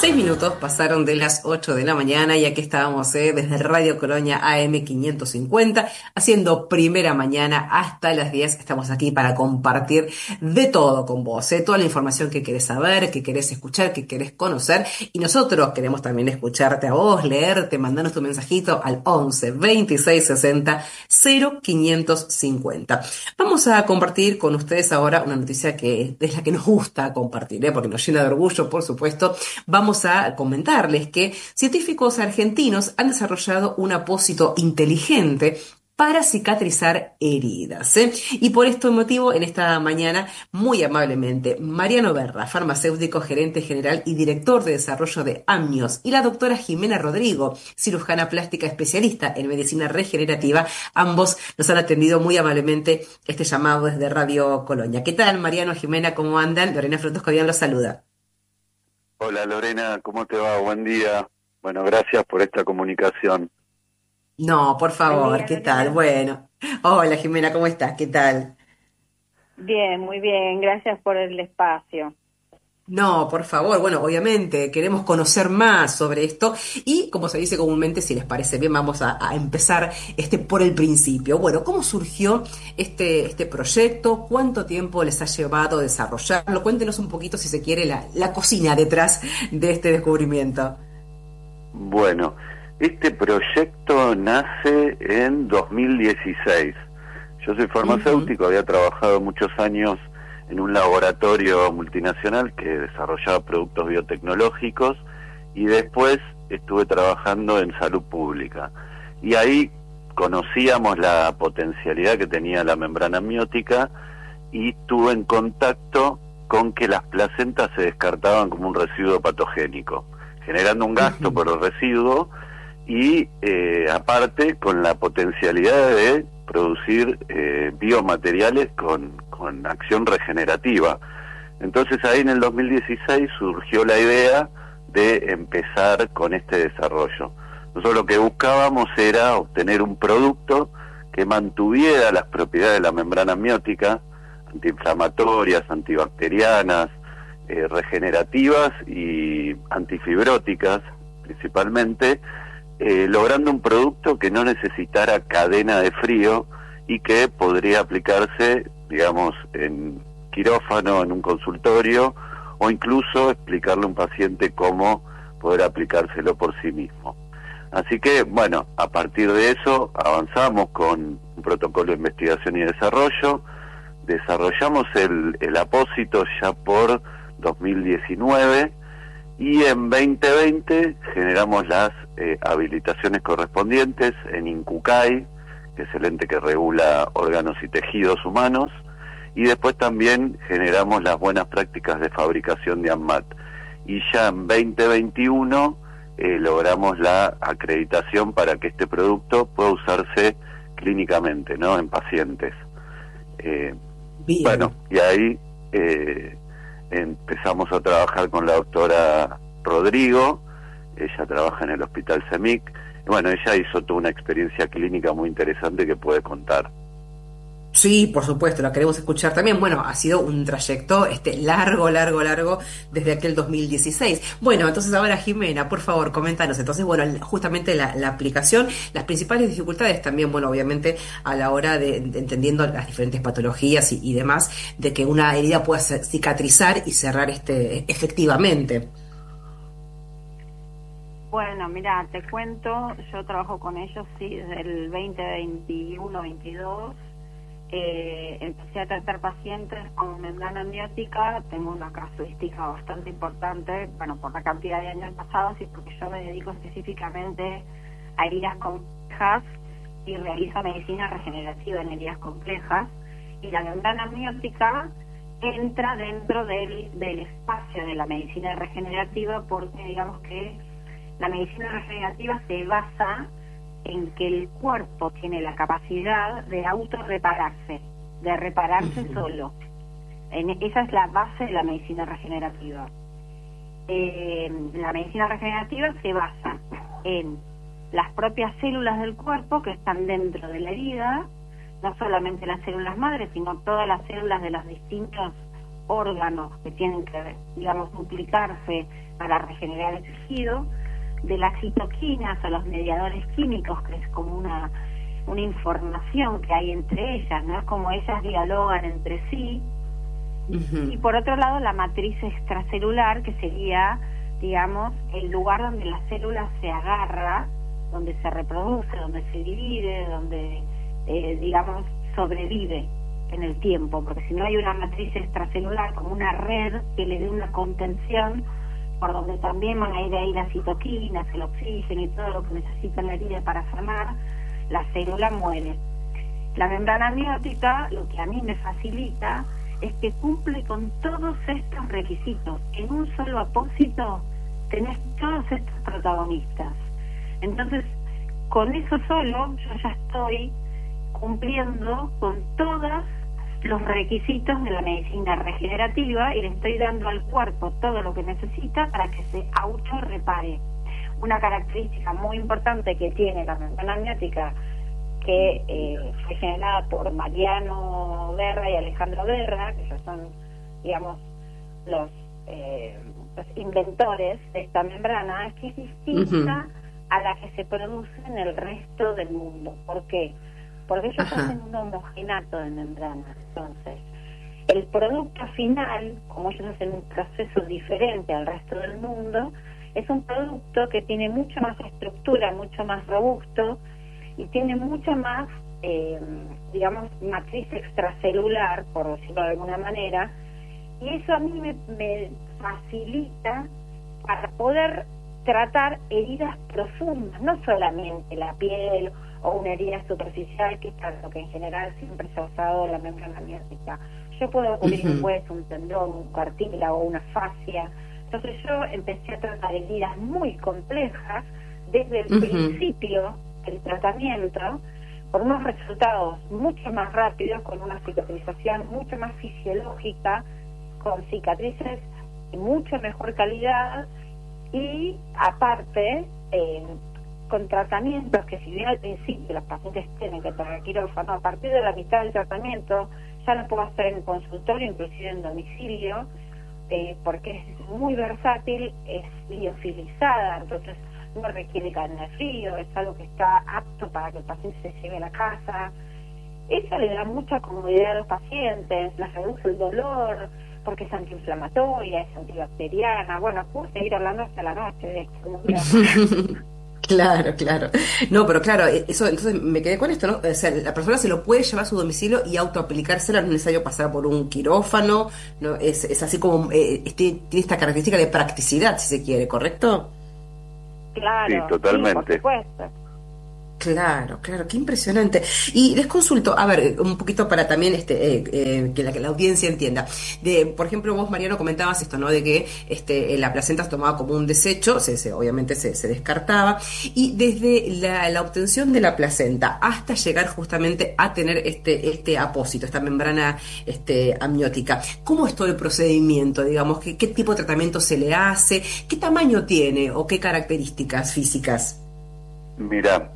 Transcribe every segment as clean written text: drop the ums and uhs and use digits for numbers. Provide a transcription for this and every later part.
6 minutos pasaron de las 8 de la mañana y aquí estábamos desde Radio Colonia AM 550 haciendo primera mañana hasta las 10. Estamos aquí para compartir de todo con vos, toda la información que querés saber, que querés escuchar, que querés conocer, y nosotros queremos también escucharte a vos, leerte, mandarnos tu mensajito al 11 26 60 0550. Vamos a compartir con ustedes ahora una noticia que es la que nos gusta compartir, porque nos llena de orgullo, por supuesto. Vamos a comentarles que científicos argentinos han desarrollado un apósito inteligente para cicatrizar heridas. Y por este motivo, en esta mañana, muy amablemente, Mariano Berra, farmacéutico, gerente general y director de desarrollo de Amnios, y la doctora Jimena Rodrigo, cirujana plástica especialista en medicina regenerativa, ambos nos han atendido muy amablemente este llamado desde Radio Colonia. ¿Qué tal, Mariano, Jimena? ¿Cómo andan? Lorena Frotosco-Bian los saluda. Hola Lorena, ¿cómo te va? Buen día. Bueno, gracias por esta comunicación. No, por Buen favor, día, ¿qué tal? Lorena. Bueno. Hola, Jimena, ¿cómo estás? ¿Qué tal? Bien, muy bien. Gracias por el espacio. No, por favor, bueno, obviamente queremos conocer más sobre esto y, como se dice comúnmente, si les parece bien, vamos a empezar por el principio. Bueno, ¿cómo surgió este proyecto? ¿Cuánto tiempo les ha llevado desarrollarlo? Cuéntenos un poquito, si se quiere, la cocina detrás de este descubrimiento. Bueno, este proyecto nace en 2016. Yo soy farmacéutico, había trabajado muchos años en un laboratorio multinacional que desarrollaba productos biotecnológicos y después estuve trabajando en salud pública. Y ahí conocíamos la potencialidad que tenía la membrana amniótica y tuve en contacto con que las placentas se descartaban como un residuo patogénico, generando un gasto por el residuo y aparte con la potencialidad de producir biomateriales con acción regenerativa. Entonces ahí en el 2016 surgió la idea de empezar con este desarrollo. Nosotros lo que buscábamos era obtener un producto que mantuviera las propiedades de la membrana amniótica, antiinflamatorias, antibacterianas, regenerativas y antifibróticas principalmente, logrando un producto que no necesitara cadena de frío y que podría aplicarse, digamos, en quirófano, en un consultorio, o incluso explicarle a un paciente cómo poder aplicárselo por sí mismo. Así que, bueno, a partir de eso avanzamos con un protocolo de investigación y desarrollo, desarrollamos el apósito ya por 2019 y en 2020 generamos las habilitaciones correspondientes en INCUCAI, que es el ente que regula órganos y tejidos humanos, y después también generamos las buenas prácticas de fabricación de ANMAT. Y ya en 2021 logramos la acreditación para que este producto pueda usarse clínicamente, ¿no?, en pacientes. Bien. Bueno, y ahí empezamos a trabajar con la doctora Rodrigo. Ella trabaja en el Hospital CEMIC. Bueno, ella hizo toda una experiencia clínica muy interesante que puede contar. Sí, por supuesto, la queremos escuchar también. Bueno, ha sido un trayecto largo desde aquel 2016. Bueno, entonces ahora, Jimena, por favor, coméntanos. Entonces, bueno, justamente la aplicación, las principales dificultades también, bueno, obviamente a la hora de entendiendo las diferentes patologías y demás, de que una herida pueda cicatrizar y cerrar efectivamente. Bueno, mira, te cuento, yo trabajo con ellos, sí, desde el 2021-22. Empecé a tratar pacientes con membrana amniótica. Tengo una casuística bastante importante, bueno, por la cantidad de años pasados y porque yo me dedico específicamente a heridas complejas y realizo medicina regenerativa en heridas complejas, y la membrana amniótica entra dentro del espacio de la medicina regenerativa porque digamos que la medicina regenerativa se basa en que el cuerpo tiene la capacidad de autorrepararse, de repararse solo. Esa es la base de la medicina regenerativa. La medicina regenerativa se basa en las propias células del cuerpo que están dentro de la herida, no solamente las células madres, sino todas las células de los distintos órganos que tienen que, digamos, duplicarse para regenerar el tejido, de las citoquinas o los mediadores químicos, que es como una información que hay entre ellas, ¿no? Como ellas dialogan entre sí. Y por otro lado, la matriz extracelular, que sería, digamos, el lugar donde la célula se agarra, donde se reproduce, donde se divide, donde, digamos, sobrevive en el tiempo, porque si no hay una matriz extracelular como una red que le dé una contención, por donde también van a ir ahí las citoquinas, el oxígeno y todo lo que necesita la herida para sanar, la célula muere. La membrana amniótica, lo que a mí me facilita, es que cumple con todos estos requisitos. En un solo apósito tenés todos estos protagonistas. Entonces, con eso solo, yo ya estoy cumpliendo con todos los requisitos de la medicina regenerativa y le estoy dando al cuerpo todo lo que necesita para que se autorrepare. Una característica muy importante que tiene la membrana amniótica, que fue generada por Mariano Guerra y Alejandro Guerra, que ellos son, digamos, los inventores de esta membrana, es que es distinta a la que se produce en el resto del mundo. ¿Por qué? Porque ellos hacen un homogenato de membrana. Entonces, el producto final, como ellos hacen un proceso diferente al resto del mundo, es un producto que tiene mucha más estructura, mucho más robusto y tiene mucha más, digamos, matriz extracelular, por decirlo de alguna manera, y eso a mí me facilita para poder tratar heridas profundas, no solamente la piel o una herida superficial, que es para lo que en general siempre se ha usado la membrana amniótica. Yo puedo cubrir un hueso, un tendón, un cartílago, una fascia. Entonces yo empecé a tratar heridas muy complejas desde el principio del tratamiento, por unos resultados mucho más rápidos, con una cicatrización mucho más fisiológica, con cicatrices de mucho mejor calidad y aparte con tratamientos que, si bien al principio los pacientes tienen que tener quirófano, a partir de la mitad del tratamiento ya lo puedo hacer en consultorio, inclusive en domicilio, porque es muy versátil, es liofilizada, entonces no requiere carne frío, es algo que está apto para que el paciente se lleve a la casa. Eso le da mucha comodidad a los pacientes, les reduce el dolor, porque es antiinflamatoria, es antibacteriana. Bueno, puedo seguir hablando hasta la noche de esto. Claro, claro. No, pero claro, eso, entonces me quedé con esto, ¿no? O sea, la persona se lo puede llevar a su domicilio y autoaplicárselo, no es necesario pasar por un quirófano, no es así como, tiene esta característica de practicidad, si se quiere, ¿correcto? Claro, sí, totalmente. Sí, por supuesto. Claro, claro, qué impresionante. Y les consulto, a ver, un poquito para también que la audiencia entienda. Por ejemplo, vos, Mariano, comentabas esto, ¿no? De que la placenta se tomaba como un desecho, obviamente se descartaba, y desde la obtención de la placenta hasta llegar justamente a tener este apósito, esta membrana amniótica, ¿cómo es todo el procedimiento? Digamos, ¿qué tipo de tratamiento se le hace? ¿Qué tamaño tiene o qué características físicas? Mira,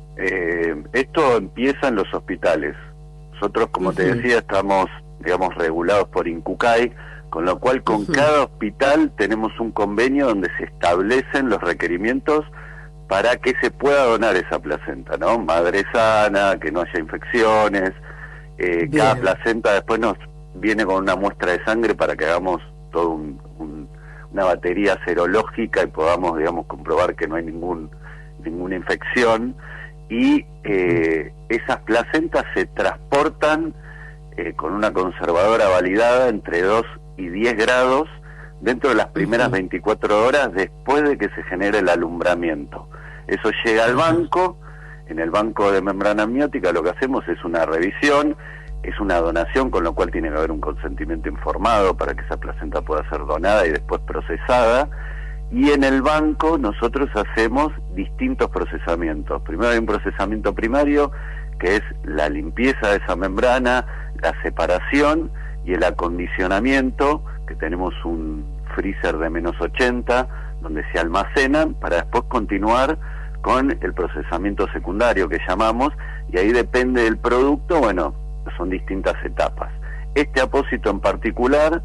esto empieza en los hospitales. Nosotros, como te decía, estamos, digamos, regulados por INCUCAI, con lo cual con cada hospital tenemos un convenio donde se establecen los requerimientos para que se pueda donar esa placenta, ¿no? Madre sana, que no haya infecciones. Cada placenta después nos viene con una muestra de sangre para que hagamos todo una batería serológica y podamos, digamos, comprobar que no hay ninguna infección. Y esas placentas se transportan con una conservadora validada entre 2 y 10 grados dentro de las primeras 24 horas después de que se genere el alumbramiento. Eso llega al banco. En el banco de membrana amniótica lo que hacemos es una revisión, es una donación, con lo cual tiene que haber un consentimiento informado para que esa placenta pueda ser donada y después procesada. Y en el banco nosotros hacemos distintos procesamientos. Primero hay un procesamiento primario, que es la limpieza de esa membrana, la separación y el acondicionamiento, que tenemos un freezer de -80, donde se almacenan, para después continuar con el procesamiento secundario que llamamos, y ahí depende del producto, bueno, son distintas etapas. Este apósito en particular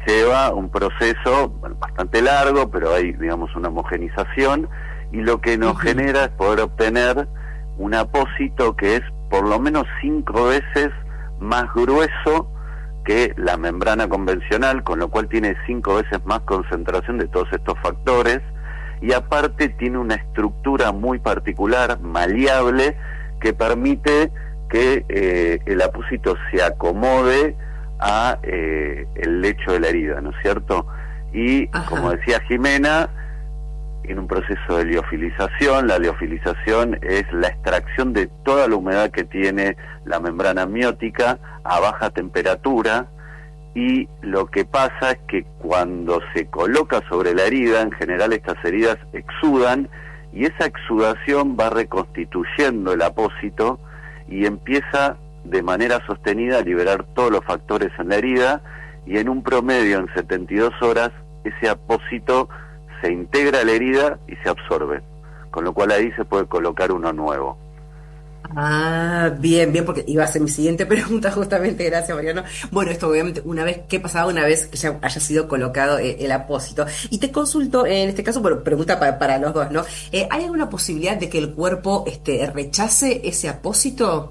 lleva un proceso bastante largo, pero hay, digamos, una homogenización, y lo que nos genera es poder obtener un apósito que es por lo menos 5 veces más grueso que la membrana convencional, con lo cual tiene 5 veces más concentración de todos estos factores, y aparte tiene una estructura muy particular, maleable, que permite que el apósito se acomode a el lecho de la herida, ¿no es cierto? Y como decía Jimena, en un proceso de liofilización, la liofilización es la extracción de toda la humedad que tiene la membrana amniótica a baja temperatura, y lo que pasa es que cuando se coloca sobre la herida, en general estas heridas exudan, y esa exudación va reconstituyendo el apósito y empieza de manera sostenida a liberar todos los factores en la herida, y en un promedio en 72 horas ese apósito se integra a la herida y se absorbe, con lo cual ahí se puede colocar uno nuevo. Ah, bien, bien, porque iba a ser mi siguiente pregunta justamente, gracias Mariano. Bueno, esto obviamente una vez, ¿qué pasaba una vez que ya haya sido colocado el apósito? Y te consulto, en este caso, bueno, pregunta para los dos, ¿no? ¿Hay alguna posibilidad de que el cuerpo rechace ese apósito?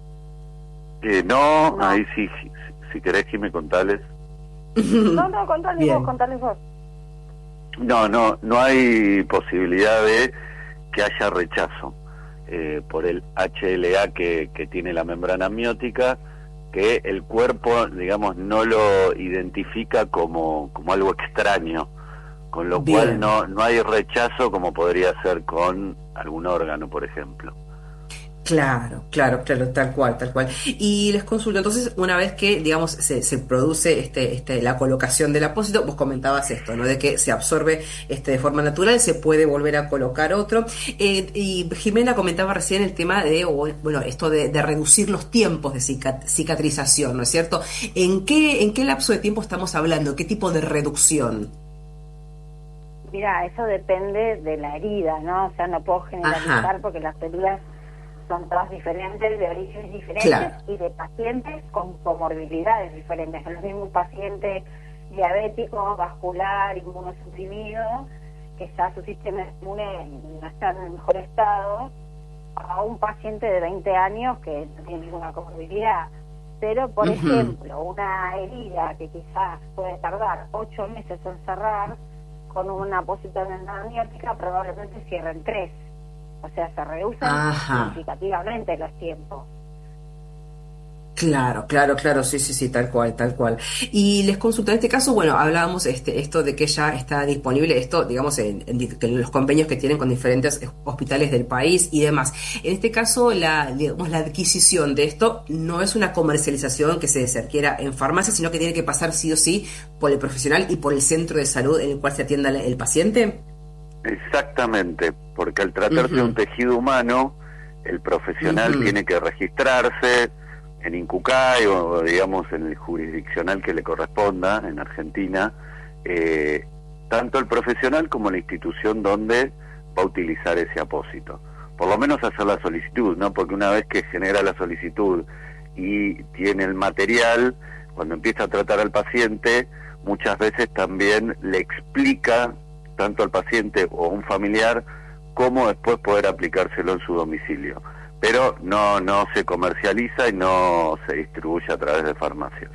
No, ahí sí, si querés, Jimé, contales. No, contales vos. No hay posibilidad de que haya rechazo por el HLA que tiene la membrana amniótica, que el cuerpo, digamos, no lo identifica como algo extraño, con lo cual no hay rechazo como podría ser con algún órgano, por ejemplo. Claro, tal cual. Y les consulto, entonces, una vez que, digamos, se produce la colocación del apósito, vos comentabas esto, ¿no? De que se absorbe de forma natural, se puede volver a colocar otro. Y Jimena comentaba recién el tema de, bueno, esto de reducir los tiempos de cicatrización, ¿no es cierto? ¿En qué lapso de tiempo estamos hablando? ¿Qué tipo de reducción? Mira, eso depende de la herida, ¿no? O sea, no puedo generalizar porque las heridas son todas diferentes, de orígenes diferentes, y de pacientes con comorbilidades diferentes. No es lo mismo un paciente diabético, vascular, inmunosuprimido, que ya su sistema inmune no está en el mejor estado, a un paciente de 20 años que no tiene ninguna comorbilidad. Pero, por ejemplo, una herida que quizás puede tardar 8 meses en cerrar, con una apósito de membrana amniótica probablemente cierre en 3. O sea, se reducen significativamente los tiempos. Claro, sí, tal cual. Y les consulto, en este caso, bueno, hablábamos esto de que ya está disponible esto, digamos, en los convenios que tienen con diferentes hospitales del país y demás. En este caso, la adquisición de esto no es una comercialización que se adquiera en farmacia, sino que tiene que pasar sí o sí por el profesional y por el centro de salud en el cual se atienda el paciente. Exactamente, porque al tratarse de un tejido humano, el profesional tiene que registrarse en INCUCAI o digamos en el jurisdiccional que le corresponda en Argentina, tanto el profesional como la institución donde va a utilizar ese apósito. Por lo menos hacer la solicitud, ¿no? Porque una vez que genera la solicitud y tiene el material, cuando empieza a tratar al paciente, muchas veces también le explica tanto al paciente o a un familiar cómo después poder aplicárselo en su domicilio. Pero no se comercializa y no se distribuye a través de farmacias.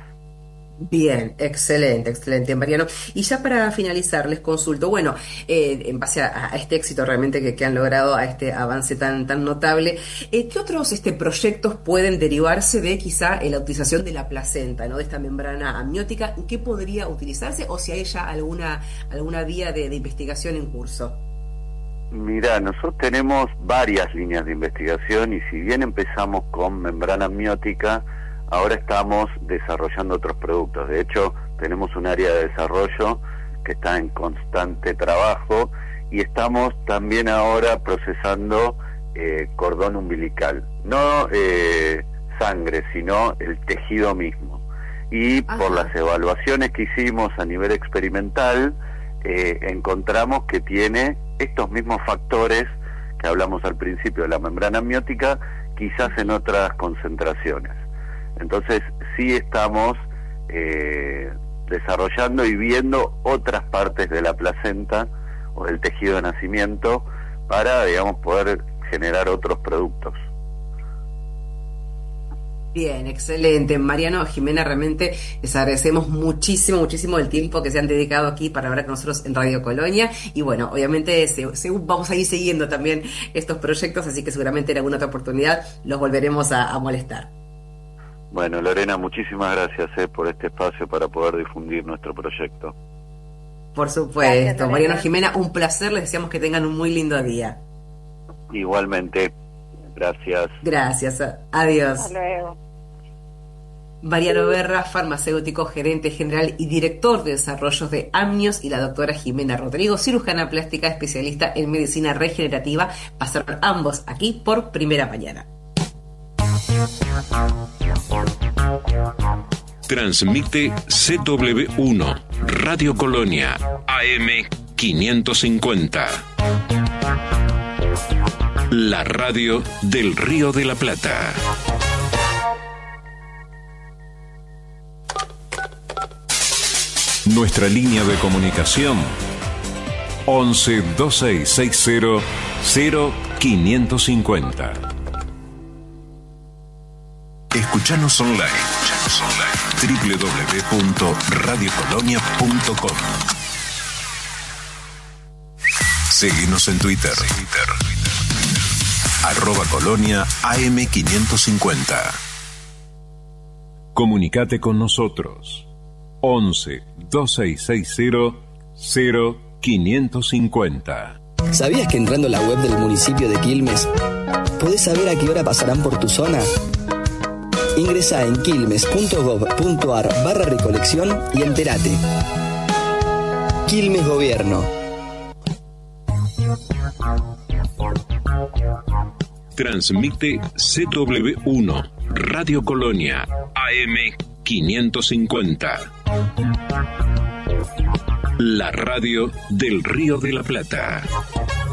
Bien, excelente, Mariano. Y ya para finalizar, les consulto, bueno, en base a este éxito realmente que han logrado, a este avance tan notable, ¿qué otros proyectos pueden derivarse de quizá la utilización de la placenta, ¿no? De esta membrana amniótica? ¿Qué podría utilizarse o si hay ya alguna vía de investigación en curso? Mira, nosotros tenemos varias líneas de investigación y si bien empezamos con membrana amniótica, ahora estamos desarrollando otros productos. De hecho, tenemos un área de desarrollo que está en constante trabajo y estamos también ahora procesando cordón umbilical. No sangre, sino el tejido mismo. Y por las evaluaciones que hicimos a nivel experimental, encontramos que tiene estos mismos factores que hablamos al principio de la membrana amniótica, quizás en otras concentraciones. Entonces sí estamos de desarrollando y viendo otras partes de la placenta o del tejido de nacimiento para, digamos, poder generar otros productos. Bien, excelente. Mariano, Jimena, realmente les agradecemos muchísimo, muchísimo el tiempo que se han dedicado aquí para hablar con nosotros en Radio Colonia. Y bueno, obviamente vamos a ir siguiendo también estos proyectos, así que seguramente en alguna otra oportunidad los volveremos a molestar. Bueno, Lorena, muchísimas gracias por este espacio para poder difundir nuestro proyecto. Por supuesto. Gracias, Mariano, Jimena, un placer. Les deseamos que tengan un muy lindo día. Igualmente. Gracias. Gracias. Adiós. Hasta luego. Mariano Berra, farmacéutico, gerente general y director de desarrollos de Amnios, y la doctora Jimena Rodrigo, cirujana plástica, especialista en medicina regenerativa, pasaron ambos aquí por Primera Mañana. Transmite CW1, Radio Colonia, AM 550. La radio del Río de la Plata. Nuestra línea de comunicación 11 2660 0550. Escuchanos online www.radiocolonia.com. Seguinos en Twitter @Colonia AM550. Comunicate con nosotros 11 2660 0550. ¿Sabías que entrando a la web del municipio de Quilmes podés saber a qué hora pasarán por tu zona? Ingresá en quilmes.gov.ar/recolección y entérate. Quilmes Gobierno. Transmite CW1, Radio Colonia, AM 550. La radio del Río de la Plata.